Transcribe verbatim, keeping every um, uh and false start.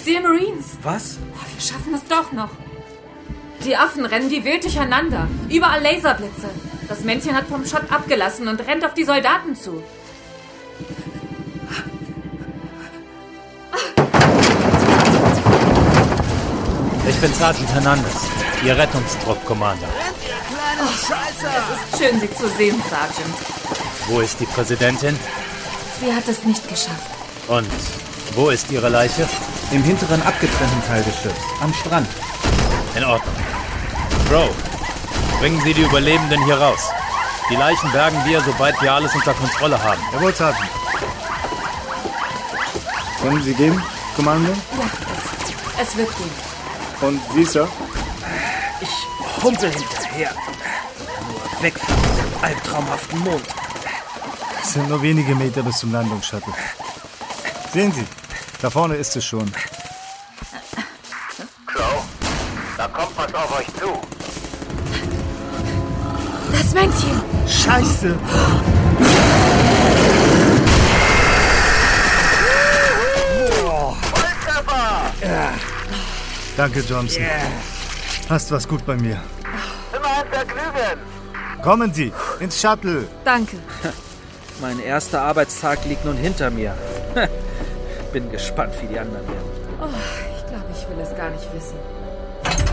sehe Marines. Was? Oh, wir schaffen es doch noch. Die Affen rennen wie wild durcheinander. Überall Laserblitze. Das Männchen hat vom Schott abgelassen und rennt auf die Soldaten zu. Ich bin Sergeant Hernandez, Ihr Rettungstrupp-Commander. Oh, es ist schön, Sie zu sehen, Sergeant. Wo ist die Präsidentin? Sie hat es nicht geschafft. Und wo ist Ihre Leiche? Im hinteren abgetrennten Teil des Schiffs, am Strand. In Ordnung. Bro, bringen Sie die Überlebenden hier raus. Die Leichen bergen wir, sobald wir alles unter Kontrolle haben. Jawohl, Sergeant. Können Sie gehen, Kommando? Ja, es, es wird gehen. Und Sie, Sir? Ich humpel hinterher. Nur weg von diesem albtraumhaften Mond. Es sind nur wenige Meter bis zum Landungsshuttle. Sehen Sie, da vorne ist es schon. Crow, da kommt was auf euch zu. Das Männchen! Scheiße! Volltreffer! Ja. Danke, Johnson. Yeah. Hast was gut bei mir. Immer ein Vergnügen. Kommen Sie ins Shuttle. Danke. Mein erster Arbeitstag liegt nun hinter mir. Bin gespannt, wie die anderen werden. Oh, ich glaube, ich will es gar nicht wissen.